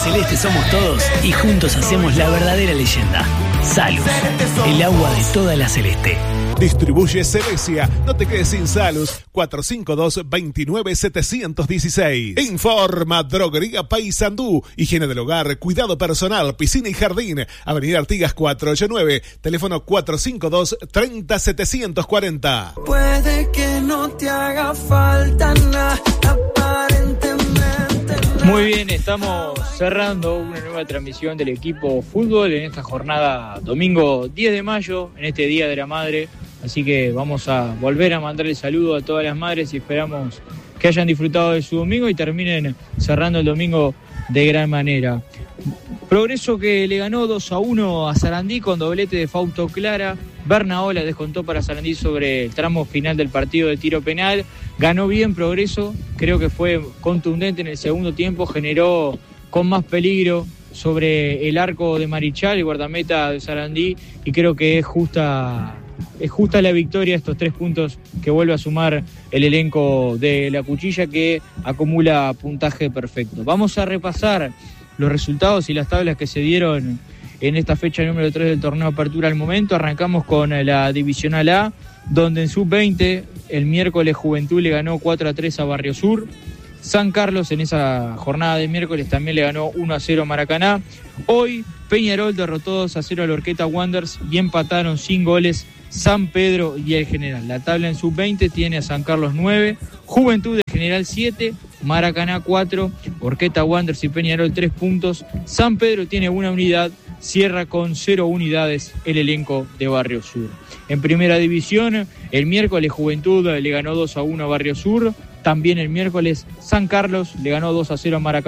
Celeste somos todos y juntos hacemos la verdadera leyenda. Salus, el agua de toda la Celeste. Distribuye Celesia, no te quedes sin Salus. 452-29716. Informa Droguería Paysandú, higiene del hogar, cuidado personal, piscina y jardín. Avenida Artigas 489, teléfono 452-30740. Puede que no te haga falta nada, aparentemente. Muy bien, estamos cerrando una nueva transmisión del equipo fútbol en esta jornada domingo 10 de mayo, en este Día de la Madre. Así que vamos a volver a mandarle saludo a todas las madres y esperamos que hayan disfrutado de su domingo y terminen cerrando el domingo de gran manera. Progreso que le ganó 2-1 a Sarandí con doblete de Fausto Clara. Bernaola descontó para Sarandí sobre el tramo final del partido de tiro penal. Ganó bien Progreso, creo que fue contundente en el segundo tiempo, generó con más peligro sobre el arco de Marichal, el guardameta de Sarandí, y creo que es justa la victoria, estos 3 puntos que vuelve a sumar el elenco de La Cuchilla, que acumula puntaje perfecto. Vamos a repasar los resultados y las tablas que se dieron en esta fecha número 3 del torneo Apertura al momento. Arrancamos con la Divisional A, donde en sub-20 el miércoles Juventud le ganó 4-3 a Barrio Sur. San Carlos en esa jornada de miércoles también le ganó 1-0 a Maracaná. Hoy Peñarol derrotó 2-0 a la Horqueta Wanderers y empataron sin goles San Pedro y el General. La tabla en sub-20 tiene a San Carlos 9, Juventud del General 7, Maracaná 4, Horqueta Wanderers y Peñarol 3 puntos. San Pedro tiene 1 unidad, cierra con 0 unidades el elenco de Barrio Sur. En primera división, el miércoles Juventud le ganó 2-1 a Barrio Sur. También el miércoles San Carlos le ganó 2-0 a Maracaná.